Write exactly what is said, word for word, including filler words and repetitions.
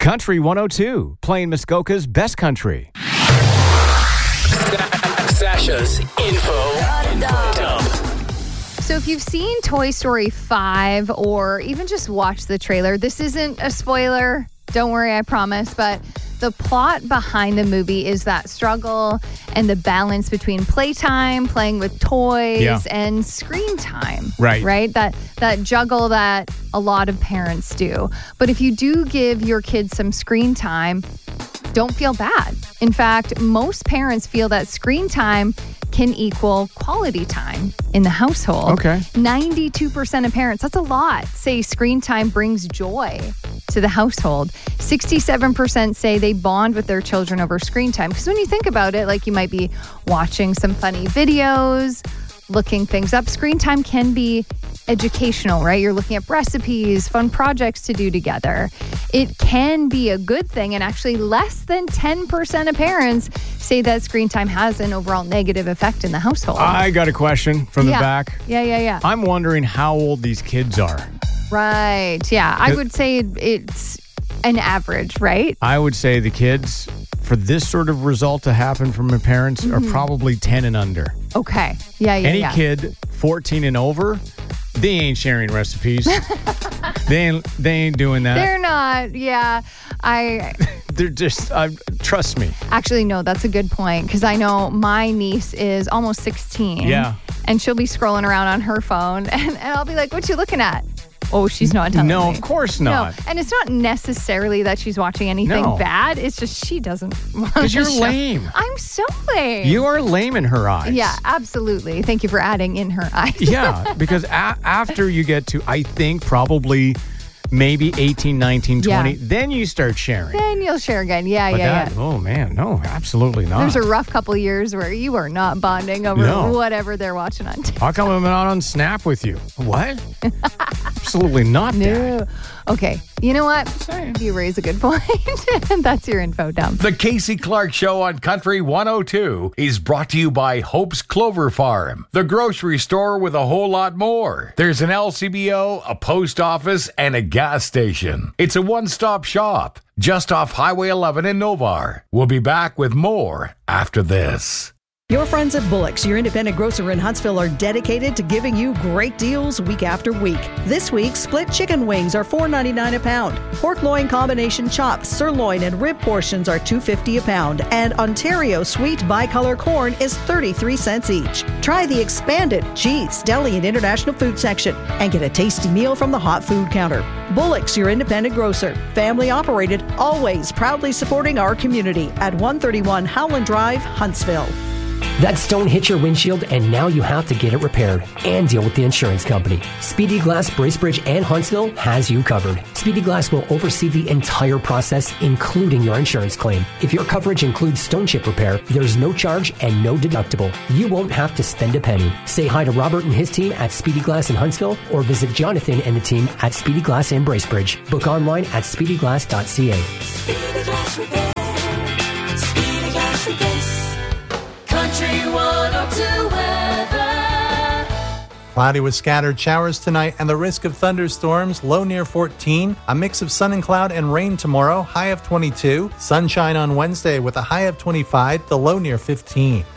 Country one oh two, playing Muskoka's best country. Sasha's info dump. So if you've seen Toy Story five or even just watched the trailer, this isn't a spoiler. Don't worry, I promise. But the plot behind the movie is that struggle and the balance between playtime, playing with toys, yeah. and screen time. Right. Right? That that juggle that a lot of parents do. But if you do give your kids some screen time, don't feel bad. In fact, most parents feel that screen time can equal quality time in the household. Okay. ninety-two percent of parents, that's a lot, say screen time brings joy to the household. sixty-seven percent say they bond with their children over screen time. Because when you think about it, like you might be watching some funny videos, looking things up. Screen time can be educational, right? You're looking up recipes, fun projects to do together. It can be a good thing, and actually less than ten percent of parents say that screen time has an overall negative effect in the household. I got a question from yeah. the back. Yeah, yeah, yeah. I'm wondering how old these kids are. Right. Yeah. I would say it's an average, right? I would say the kids, for this sort of result to happen from their parents, mm-hmm. are probably ten and under. Okay. Yeah, yeah, Any yeah. kid fourteen and over, they ain't sharing recipes. they ain't they ain't doing that. They're not. Yeah. I They're just uh, trust me. Actually, no, that's a good point, because I know my niece is almost sixteen. Yeah. And she'll be scrolling around on her phone, and, and I'll be like, "What you looking at?" Oh, she's not telling no, me. No, of course not. No, and it's not necessarily that she's watching anything no. bad. It's just she doesn't want to. Because you're show. lame. I'm so lame. You are lame in her eyes. Yeah, absolutely. Thank you for adding in her eyes. Yeah, because a- after you get to, I think, probably maybe eighteen, nineteen, twenty, Yeah. then you start sharing. Then you'll share again. Yeah, But yeah, that, yeah. oh, man, no, absolutely not. There's a rough couple years where you are not bonding over No. whatever they're watching on T V. How come I'm not on Snap with you? What? Absolutely not, Dad. No. Okay, you know what? saying. You raise a good point. And that's your info dump. The Casey Clark Show on Country one oh two is brought to you by Hope's Clover Farm, the grocery store with a whole lot more. There's an L C B O, a post office, and a gas station. It's a one-stop shop just off Highway eleven in Novar. We'll be back with more after this. Your friends at Bullock's, your independent grocer in Huntsville, are dedicated to giving you great deals week after week. This week, split chicken wings are four ninety-nine a pound. Pork loin combination chops, sirloin, and rib portions are two fifty a pound. And Ontario sweet bicolor corn is thirty-three cents each. Try the expanded cheese, deli, and international food section and get a tasty meal from the hot food counter. Bullock's, your independent grocer. Family operated, always proudly supporting our community at one thirty-one Howland Drive, Huntsville. That stone hit your windshield, and now you have to get it repaired and deal with the insurance company. Speedy Glass, Bracebridge, and Huntsville has you covered. Speedy Glass will oversee the entire process, including your insurance claim. If your coverage includes stone chip repair, there's no charge and no deductible. You won't have to spend a penny. Say hi to Robert and his team at Speedy Glass in Huntsville, or visit Jonathan and the team at Speedy Glass in Bracebridge. Book online at speedy glass dot c a. Speedy Glass Repair. Speedy Glass Repair. Country one oh two weather. Cloudy with scattered showers tonight and the risk of thunderstorms, low near fourteen. A mix of sun and cloud and rain tomorrow, high of twenty-two. Sunshine on Wednesday with a high of twenty-five, the low near fifteen.